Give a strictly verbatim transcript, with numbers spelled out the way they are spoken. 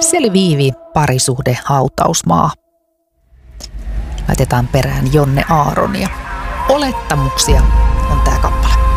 Sisseli Viivi, Parisuhde, hautausmaa. Laitetaan perään Jonne Aaronia. Olettamuksia on tää kappale.